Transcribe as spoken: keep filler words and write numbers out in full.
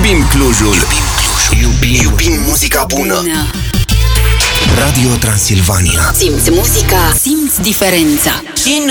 Iubim Clujul. Iubim Clujul. Iubim, Iubim muzica bună. bună. Radio Transilvania. Simți muzica, simți diferența. Și